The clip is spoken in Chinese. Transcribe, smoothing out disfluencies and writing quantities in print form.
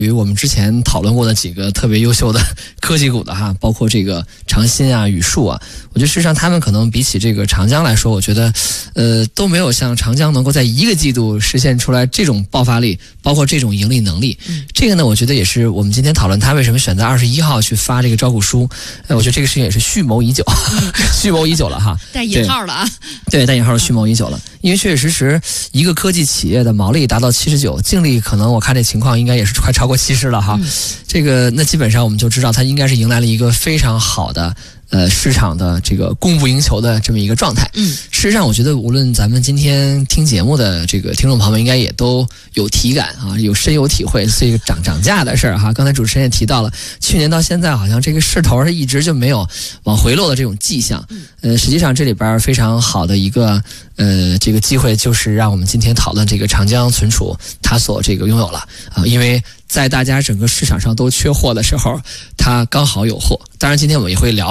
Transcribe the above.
于我们之前讨论过的几个特别优秀的科技股的哈，包括这个长鑫啊、宇树啊，我觉得事实上他们可能比起这个长江来说，我觉得都没有像长江能够在一个季度实现出来这种爆发力，包括这种盈利能力。这个呢，我觉得也是我们今天讨论他为什么选择21号去发这个招股书，我觉得这个事情也是蓄谋已久，蓄谋已久了哈， 带引号了啊。 对，带引号蓄谋已久了，因为确确实实一个科技企业的毛利达到79%，净利可能我看这情况应该也是快超过70%了哈。这个那基本上我们就知道它应该是迎来了一个非常好的市场的这个供不应求的这么一个状态。事实上我觉得无论咱们今天听节目的这个听众朋友们应该也都有体感啊，深有体会，所以涨价的事儿哈。刚才主持人也提到了，去年到现在好像这个势头一直就没有往回落的这种迹象。实际上这里边非常好的一个这个机会就是让我们今天讨论这个长江存储它所这个拥有了啊，因为在大家整个市场上都缺货的时候，它刚好有货。当然今天我们也会聊